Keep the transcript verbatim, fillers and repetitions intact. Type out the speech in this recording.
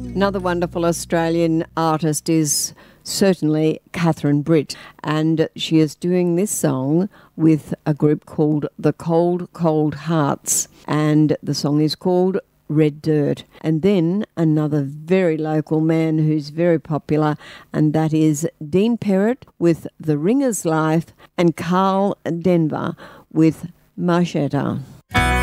Another wonderful Australian artist is certainly Catherine Britt, and she is doing this song with a group called The Cold Cold Hearts, and the song is called Red Dirt. And then another very local man who's very popular, and that is Dean Perrott with The Ringer's Life and Carl Denver with Marchetta.